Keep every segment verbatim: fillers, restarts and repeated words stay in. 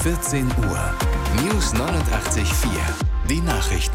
vierzehn Uhr. News neunundachtzig Komma vier. Die Nachrichten.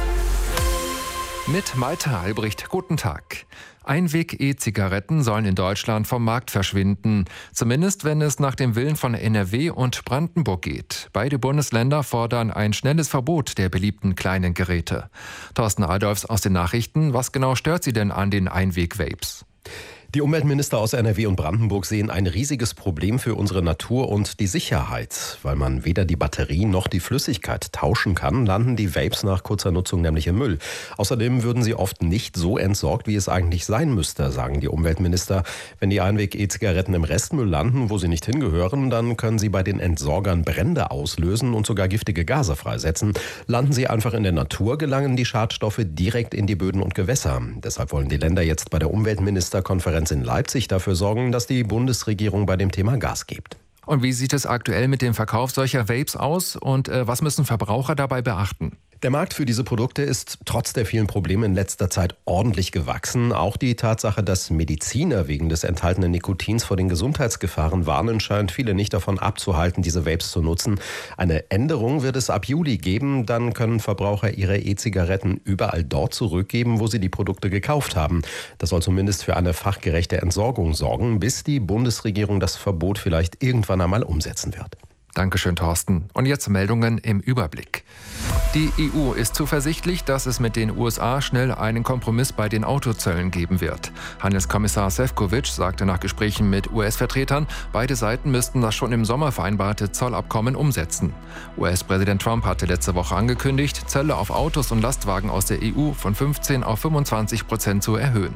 Mit Malte Albrecht, guten Tag. Einweg-E-Zigaretten sollen in Deutschland vom Markt verschwinden. Zumindest, wenn es nach dem Willen von N R W und Brandenburg geht. Beide Bundesländer fordern ein schnelles Verbot der beliebten kleinen Geräte. Thorsten Adolfs aus den Nachrichten. Was genau stört Sie denn an den Einweg-Vapes? Die Umweltminister aus N R W und Brandenburg sehen ein riesiges Problem für unsere Natur und die Sicherheit. Weil man weder die Batterie noch die Flüssigkeit tauschen kann, landen die Vapes nach kurzer Nutzung nämlich im Müll. Außerdem würden sie oft nicht so entsorgt, wie es eigentlich sein müsste, sagen die Umweltminister. Wenn die Einweg-E-Zigaretten im Restmüll landen, wo sie nicht hingehören, dann können sie bei den Entsorgern Brände auslösen und sogar giftige Gase freisetzen. Landen sie einfach in der Natur, gelangen die Schadstoffe direkt in die Böden und Gewässer. Deshalb wollen die Länder jetzt bei der Umweltministerkonferenz in Leipzig dafür sorgen, dass die Bundesregierung bei dem Thema Gas gibt. Und wie sieht es aktuell mit dem Verkauf solcher Vapes aus und äh, was müssen Verbraucher dabei beachten? Der Markt für diese Produkte ist trotz der vielen Probleme in letzter Zeit ordentlich gewachsen. Auch die Tatsache, dass Mediziner wegen des enthaltenen Nikotins vor den Gesundheitsgefahren warnen, scheint viele nicht davon abzuhalten, diese Vapes zu nutzen. Eine Änderung wird es ab Juli geben. Dann können Verbraucher ihre E-Zigaretten überall dort zurückgeben, wo sie die Produkte gekauft haben. Das soll zumindest für eine fachgerechte Entsorgung sorgen, bis die Bundesregierung das Verbot vielleicht irgendwann einmal umsetzen wird. Dankeschön, Thorsten. Und jetzt Meldungen im Überblick. Die E U ist zuversichtlich, dass es mit den U S A schnell einen Kompromiss bei den Autozöllen geben wird. Handelskommissar Šefčovič sagte nach Gesprächen mit U S-Vertretern, beide Seiten müssten das schon im Sommer vereinbarte Zollabkommen umsetzen. U S-Präsident Trump hatte letzte Woche angekündigt, Zölle auf Autos und Lastwagen aus der E U von fünfzehn auf fünfundzwanzig Prozent zu erhöhen.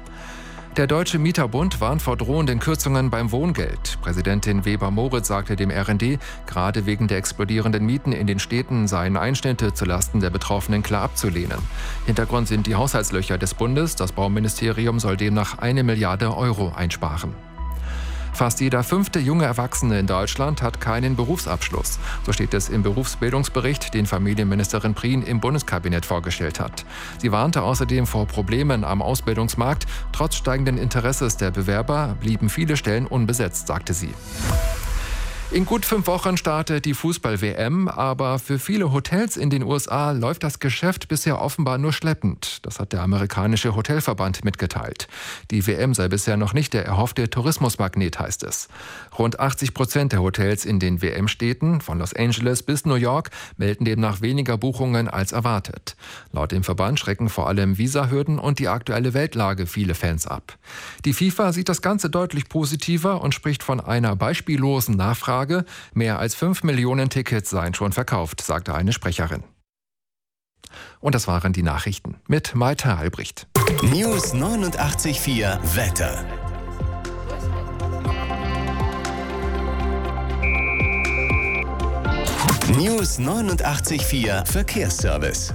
Der Deutsche Mieterbund warnt vor drohenden Kürzungen beim Wohngeld. Präsidentin Weber-Moritz sagte dem R N D, gerade wegen der explodierenden Mieten in den Städten seien Einschnitte zulasten der Betroffenen klar abzulehnen. Hintergrund sind die Haushaltslöcher des Bundes. Das Bauministerium soll demnach eine Milliarde Euro einsparen. Fast jeder fünfte junge Erwachsene in Deutschland hat keinen Berufsabschluss. So steht es im Berufsbildungsbericht, den Familienministerin Prien im Bundeskabinett vorgestellt hat. Sie warnte außerdem vor Problemen am Ausbildungsmarkt. Trotz steigenden Interesses der Bewerber blieben viele Stellen unbesetzt, sagte sie. In gut fünf Wochen startet die Fußball-W M, aber für viele Hotels in den U S A läuft das Geschäft bisher offenbar nur schleppend. Das hat der amerikanische Hotelverband mitgeteilt. Die W M sei bisher noch nicht der erhoffte Tourismusmagnet, heißt es. Rund achtzig Prozent der Hotels in den W M-Städten, von Los Angeles bis New York, melden demnach weniger Buchungen als erwartet. Laut dem Verband schrecken vor allem Visahürden und die aktuelle Weltlage viele Fans ab. Die FIFA sieht das Ganze deutlich positiver und spricht von einer beispiellosen Nachfrage. Mehr als fünf Millionen Tickets seien schon verkauft, sagte eine Sprecherin. Und das waren die Nachrichten mit Malte Albrecht. News neunundachtzig Komma vier Wetter. News neunundachtzig Komma vier Verkehrsservice.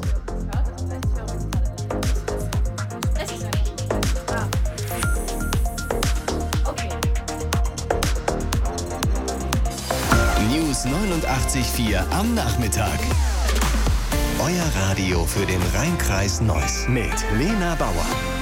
News neunundachtzig Komma vier am Nachmittag. Euer Radio für den Rhein-Kreis Neuss mit Lena Bauer.